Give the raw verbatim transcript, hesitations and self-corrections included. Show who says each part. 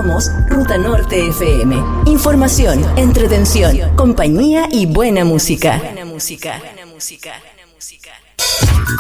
Speaker 1: Somos Ruta Norte F M. Información, entretención, compañía y buena música. Buena música. Buena música.